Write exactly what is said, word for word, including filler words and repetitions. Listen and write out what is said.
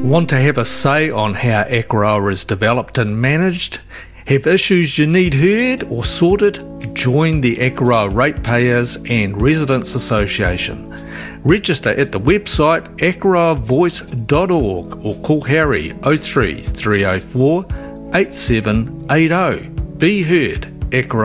Want to have a say on how Akaroa is developed and managed? Have issues you need heard or sorted? Join the Akaroa Ratepayers and Residents Association. Register at the website akaroa voice dot org or call Harry oh three, three oh four, eight seven eight oh. Be heard, Akaroa.